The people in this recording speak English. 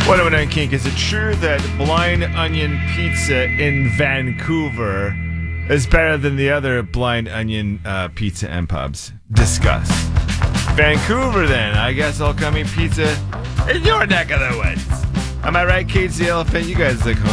What about on Kink? Is it true that Blind Onion Pizza in Vancouver is better than the other Blind Onion pizza and pubs? Discuss. Vancouver, then. I guess I'll come eat pizza in your neck of the woods. Am I right, Kate's the Elephant? You guys look home.